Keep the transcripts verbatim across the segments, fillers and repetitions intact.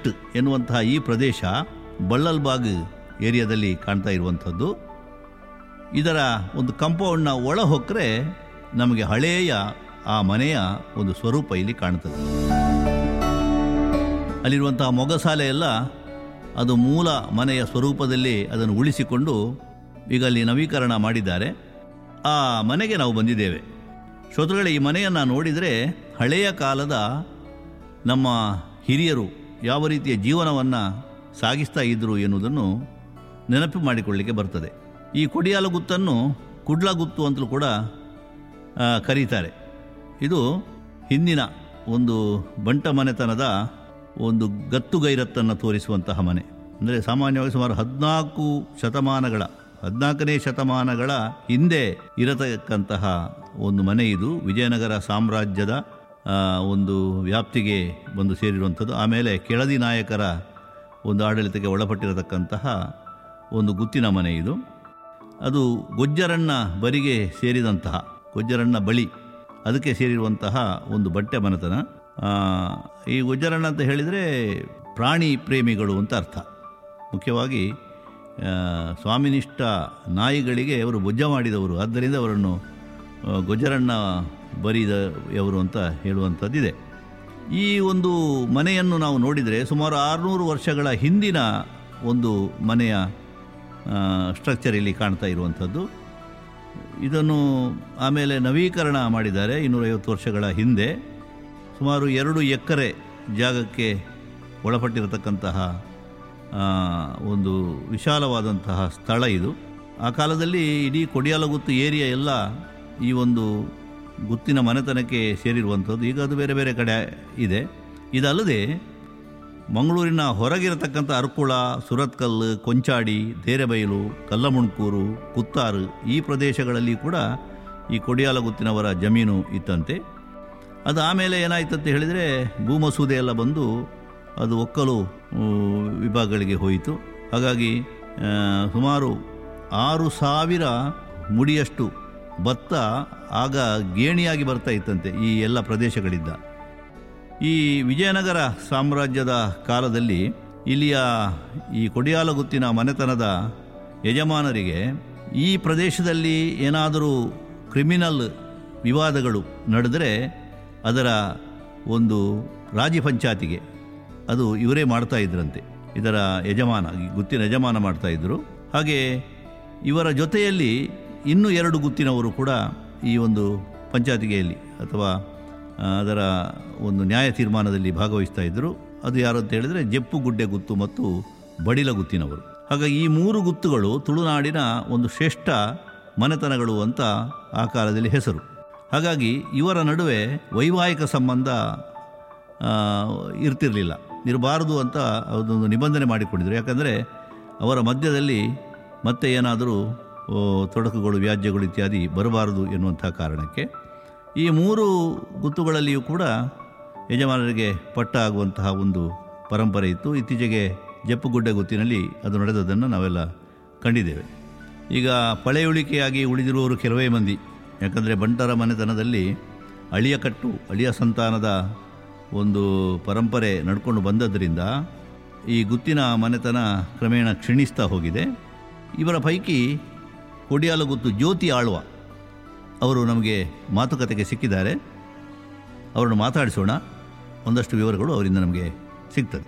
Bait ಎನ್ನುವಂತಹ ಈ ಪ್ರದೇಶ ಬಳ್ಳಲ್ಬಾಗ್ ಏರಿಯಾದಲ್ಲಿ ಕಾಣ್ತಾ ಇರುವಂಥದ್ದು. ಇದರ ಒಂದು ಕಾಂಪೌಂಡ್ನ ಒಳ ಹೊಕ್ಕರೆ ನಮಗೆ ಹಳೆಯ ಆ ಮನೆಯ ಒಂದು ಸ್ವರೂಪ ಇಲ್ಲಿ ಕಾಣ್ತದೆ. ಅಲ್ಲಿರುವಂತಹ ಮೊಗಸಾಲೆ ಎಲ್ಲ ಅದು ಮೂಲ ಮನೆಯ ಸ್ವರೂಪದಲ್ಲಿ ಅದನ್ನು ಉಳಿಸಿಕೊಂಡು ಈಗ ಅಲ್ಲಿ ನವೀಕರಣ ಮಾಡಿದ್ದಾರೆ. ಆ ಮನೆಗೆ ನಾವು ಬಂದಿದ್ದೇವೆ. ಶ್ರೋತೃಗಳೇ, ಈ ಮನೆಯನ್ನು ನೋಡಿದರೆ ಹಳೆಯ ಕಾಲದ ನಮ್ಮ ಹಿರಿಯರು ಯಾವ ರೀತಿಯ ಜೀವನವನ್ನು ಸಾಗಿಸ್ತಾ ಇದ್ದರು ಎನ್ನುವುದನ್ನು ನೆನಪು ಮಾಡಿಕೊಳ್ಳಲಿಕ್ಕೆ ಬರ್ತದೆ. ಈ ಕೊಡಿಯಾಲಗುತ್ತನ್ನು ಕುಡ್ಲಗುತ್ತು ಅಂತಲೂ ಕೂಡ ಕರೀತಾರೆ. ಇದು ಹಿಂದಿನ ಒಂದು ಬಂಟ ಮನೆತನದ ಒಂದು ಗತ್ತುಗೈರತ್ತನ್ನು ತೋರಿಸುವಂತಹ ಮನೆ. ಅಂದರೆ ಸಾಮಾನ್ಯವಾಗಿ ಸುಮಾರು ಹದಿನಾಲ್ಕು ಶತಮಾನಗಳ ಹದಿನಾಲ್ಕನೇ ಶತಮಾನಗಳ ಹಿಂದೆ ಇರತಕ್ಕಂತಹ ಒಂದು ಮನೆ ಇದು. ವಿಜಯನಗರ ಸಾಮ್ರಾಜ್ಯದ ಒಂದು ವ್ಯಾಪ್ತಿಗೆ ಬಂದು ಸೇರಿರುವಂಥದ್ದು. ಆಮೇಲೆ ಕೆಳದಿ ನಾಯಕರ ಒಂದು ಆಡಳಿತಕ್ಕೆ ಒಳಪಟ್ಟಿರತಕ್ಕಂತಹ ಒಂದು ಗುತ್ತಿನ ಮನೆ ಇದು. ಅದು ಗೊಜ್ಜರಣ್ಣ ಬರಿಗೆ ಸೇರಿದಂತಹ ಗೊಜ್ಜರಣ್ಣ ಬಳಿ ಅದಕ್ಕೆ ಸೇರಿರುವಂತಹ ಒಂದು ಬಟ್ಟೆ ಮನೆತನ. ಈ ಗೊಜ್ಜರಣ್ಣ ಅಂತ ಹೇಳಿದರೆ ಪ್ರಾಣಿ ಪ್ರೇಮಿಗಳು ಅಂತ ಅರ್ಥ. ಮುಖ್ಯವಾಗಿ ಸ್ವಾಮಿನಿಷ್ಠ ನಾಯಿಗಳಿಗೆ ಅವರು ಬೊಜ್ಜ ಮಾಡಿದವರು, ಆದ್ದರಿಂದ ಅವರನ್ನು ಗೊಜ್ಜರಣ್ಣ ಬರಿದವರು ಅಂತ ಹೇಳುವಂಥದ್ದಿದೆ. ಈ ಒಂದು ಮನೆಯನ್ನು ನಾವು ನೋಡಿದರೆ ಸುಮಾರು ಆರುನೂರು ವರ್ಷಗಳ ಹಿಂದಿನ ಒಂದು ಮನೆಯ ಸ್ಟ್ರಕ್ಚರ್ ಇಲ್ಲಿ ಕಾಣ್ತಾ ಇರುವಂಥದ್ದು. ಇದನ್ನು ಆಮೇಲೆ ನವೀಕರಣ ಮಾಡಿದ್ದಾರೆ ಇನ್ನೂರೈವತ್ತು ವರ್ಷಗಳ ಹಿಂದೆ. ಸುಮಾರು ಎರಡು ಎಕರೆ ಜಾಗಕ್ಕೆ ಒಳಪಟ್ಟಿರತಕ್ಕಂತಹ ಒಂದು ವಿಶಾಲವಾದಂತಹ ಸ್ಥಳ ಇದು. ಆ ಕಾಲದಲ್ಲಿ ಇಡೀ ಕೊಡಿಯಾಲಗುತ್ತು ಏರಿಯಾ ಎಲ್ಲ ಈ ಒಂದು ಗುತ್ತಿನ ಮನೆತನಕ್ಕೆ ಸೇರಿರುವಂಥದ್ದು. ಈಗ ಅದು ಬೇರೆ ಬೇರೆ ಕಡೆ ಇದೆ. ಇದಲ್ಲದೆ ಮಂಗಳೂರಿನ ಹೊರಗಿರತಕ್ಕಂಥ ಅರ್ಕುಳ, ಸುರತ್ಕಲ್, ಕೊಂಚಾಡಿ, ದೇರೆಬೈಲು, ಕಲ್ಲಮುಣ್ಕೂರು, ಕುತ್ತಾರು ಈ ಪ್ರದೇಶಗಳಲ್ಲಿ ಕೂಡ ಈ ಕೊಡಿಯಾಲಗುತ್ತಿನವರ ಜಮೀನು ಇತ್ತಂತೆ. ಅದು ಆಮೇಲೆ ಏನಾಯ್ತಂತ ಹೇಳಿದರೆ ಭೂಮಸೂದೆ ಎಲ್ಲ ಬಂದು ಅದು ಒಕ್ಕಲು ವಿಭಾಗಗಳಿಗೆ ಹೋಯಿತು. ಹಾಗಾಗಿ ಸುಮಾರು ಆರು ಸಾವಿರ ಮುಡಿಯಷ್ಟು ಭತ್ತ ಆಗ ಗೇಣಿಯಾಗಿ ಬರ್ತಾ ಇತ್ತಂತೆ ಈ ಎಲ್ಲ ಪ್ರದೇಶಗಳಿಂದ. ಈ ವಿಜಯನಗರ ಸಾಮ್ರಾಜ್ಯದ ಕಾಲದಲ್ಲಿ ಇಲ್ಲಿಯ ಈ ಕೊಡಿಯಾಲಗುತ್ತಿನ ಮನೆತನದ ಯಜಮಾನರಿಗೆ ಈ ಪ್ರದೇಶದಲ್ಲಿ ಏನಾದರೂ ಕ್ರಿಮಿನಲ್ ವಿವಾದಗಳು ನಡೆದರೆ ಅದರ ಒಂದು ರಾಜಿ ಪಂಚಾಯತಿಗೆ ಅದು ಇವರೇ ಮಾಡ್ತಾ ಇದ್ರಂತೆ. ಇದರ ಯಜಮಾನ, ಗುತ್ತಿನ ಯಜಮಾನ ಮಾಡ್ತಾಯಿದ್ರು. ಹಾಗೆ ಇವರ ಜೊತೆಯಲ್ಲಿ ಇನ್ನೂ ಎರಡು ಗುತ್ತಿನವರು ಕೂಡ ಈ ಒಂದು ಪಂಚಾಯತಿಗೆಯಲ್ಲಿ ಅಥವಾ ಅದರ ಒಂದು ನ್ಯಾಯ ತೀರ್ಮಾನದಲ್ಲಿ ಭಾಗವಹಿಸ್ತಾ ಇದ್ದರು. ಅದು ಯಾರು ಅಂತ ಹೇಳಿದರೆ ಜಪ್ಪು ಗುಡ್ಡೆ ಗುತ್ತು ಮತ್ತು ಬಡಿಲ ಗುತ್ತಿನವರು. ಹಾಗಾಗಿ ಈ ಮೂರು ಗುತ್ತುಗಳು ತುಳುನಾಡಿನ ಒಂದು ಶ್ರೇಷ್ಠ ಮನೆತನಗಳು ಅಂತ ಆ ಕಾಲದಲ್ಲಿ ಹೆಸರು. ಹಾಗಾಗಿ ಇವರ ನಡುವೆ ವೈವಾಹಿಕ ಸಂಬಂಧ ಇರ್ತಿರಲಿಲ್ಲ, ಇರಬಾರದು ಅಂತ ಅದೊಂದು ನಿಬಂಧನೆ ಮಾಡಿಕೊಂಡಿದ್ರು. ಯಾಕಂದರೆ ಅವರ ಮಧ್ಯದಲ್ಲಿ ಮತ್ತೆ ಏನಾದರೂ ತೊಡಕುಗಳು, ವ್ಯಾಜ್ಯಗಳು ಇತ್ಯಾದಿ ಬರಬಾರದು ಎನ್ನುವಂಥ ಕಾರಣಕ್ಕೆ ಈ ಮೂರು ಗುತ್ತುಗಳಲ್ಲಿಯೂ ಕೂಡ ಯಜಮಾನರಿಗೆ ಪಟ್ಟ ಆಗುವಂತಹ ಒಂದು ಪರಂಪರೆ ಇತ್ತು. ಇತ್ತೀಚೆಗೆ ಜಪ್ಪುಗುಡ್ಡೆ ಗುತ್ತಿನಲ್ಲಿ ಅದು ನಡೆದದನ್ನು ನಾವೆಲ್ಲ ಕಂಡಿದ್ದೇವೆ. ಈಗ ಪಳೆಯುಳಿಕೆಯಾಗಿ ಉಳಿದಿರುವವರು ಕೆಲವೇ ಮಂದಿ. ಯಾಕಂದರೆ ಬಂಟರ ಮನೆತನದಲ್ಲಿ ಅಳಿಯ ಕಟ್ಟು, ಅಳಿಯ ಸಂತಾನದ ಒಂದು ಪರಂಪರೆ ನಡ್ಕೊಂಡು ಬಂದದ್ದರಿಂದ ಈ ಗುತ್ತಿನ ಮನೆತನ ಕ್ರಮೇಣ ಕ್ಷೀಣಿಸ್ತಾ ಹೋಗಿದೆ. ಇವರ ಪೈಕಿ ಕೊಡಿಯಾಲಗುತ್ತು ಜ್ಯೋತಿ ಆಳ್ವ ಅವರು ನಮಗೆ ಮಾತುಕತೆಗೆ ಸಿಕ್ಕಿದ್ದಾರೆ. ಅವರನ್ನು ಮಾತಾಡಿಸೋಣ. ಒಂದಷ್ಟು ವಿವರಗಳು ಅವರಿಂದ ನಮಗೆ ಸಿಗ್ತದೆ.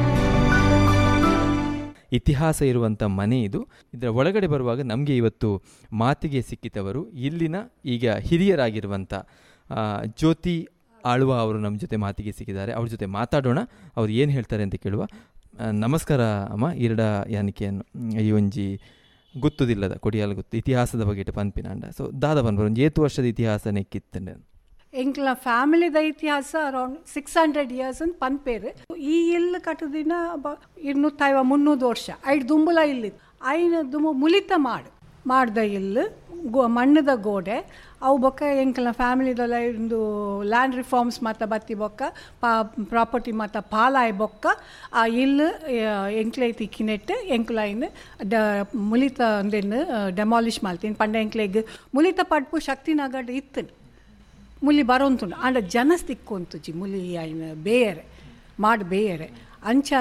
ಇತಿಹಾಸ ಇರುವಂಥ ಮನೆ ಇದು. ಇದರ ಒಳಗಡೆ ಬರುವಾಗ ನಮಗೆ ಇವತ್ತು ಮಾತಿಗೆ ಸಿಕ್ಕಿದವರು ಇಲ್ಲಿನ ಈಗ ಹಿರಿಯರಾಗಿರುವಂಥ ಜ್ಯೋತಿ ಆಳ್ವ ಅವರು ನಮ್ಮ ಜೊತೆ ಮಾತಿಗೆ ಸಿಕ್ಕಿದ್ದಾರೆ. ಅವ್ರ ಜೊತೆ ಮಾತಾಡೋಣ, ಅವ್ರು ಏನು ಹೇಳ್ತಾರೆ ಅಂತ ಕೇಳುವ. ನಮಸ್ಕಾರ ಅಮ್ಮ. ಇರಡ ಯಾನಿಕೆಯನ್ನು ಈ ಒಂಜಿ ಗುತ್ತುದಿಲ್ಲದ ಕೊಡಿಯಾಲ ಗುತ್ತು ಇತಿಹಾಸದ ಬಗ್ಗೆ ಪನ್ಪಿನಾಂಡ ಸೊ ದಾದ ಪನ್ಪರು ಒಂದು ಏತು ವರ್ಷದ ಇತಿಹಾಸ ನೆಕ್ಕಿತ್ತಂಡೆ ಎಂಕ್ಲ ಫ್ಯಾಮಿಲಿದ ಇತಿಹಾಸ ಅರೌಂಡ್ ಸಿಕ್ಸ್ ಹಂಡ್ರೆಡ್ ಇಯರ್ಸ್ ಅಂತ ಪನ್ಪೇರು. ಈ ಇಲ್ಲು ಕಟ್ಟದಿನ ಇನ್ನೂತ್ತೈವ ಮುನ್ನೂರು ವರ್ಷ ಐದು ದುಂಬುಲ ಇಲ್ಲಿತ್ತು. ಐನ ದುಂಬು ಮುಲಿತ ಮಾಡು ಮಾಡ್ದ ಇಲ್ಲು ಗೋ ಮಣ್ಣದ ಗೋಡೆ ಅವು ಬೊಕ್ಕ ಎಂಕ್ಲ ಫ್ಯಾಮಿಲಿದೆಲ್ಲ ಒಂದು ಲ್ಯಾಂಡ್ ರಿಫಾರ್ಮ್ಸ್ ಮತ್ತು ಬತ್ತಿ ಬೊಕ್ಕ ಪಾ ಪ್ರಾಪರ್ಟಿ ಮತ್ತು ಪಾಲಾಯ್ ಬೊಕ್ಕ ಆ ಇಲ್ಲು ಎಂಕ್ಲೆ ತಿಕ್ಕಿನೆಟ್ಟು ಎಂಕ್ಲೈನ್ ಡ ಮುಲಿತ ಅಂದೇನು ಡೆಮಾಲಿಷ್ ಮಾಡ್ತೀನಿ. ಪಂಡ ಎಂಕ್ಲೆಗ್ ಮುಲಿತ ಪಡ್ಪು ಶಕ್ತಿನಗಡ್ ಇತ್ತು ಮುಲಿ ಬರೋಂತುಂಡು ಆಂಡ ಜನಸ್ ತಿಕ್ಕೊಂತುಜಿ ಮುಲಿ ಆಯ್ನ ಬೇಯರೆ ಮಾಡಿ ಬೇಯರೆ ಅಂಚ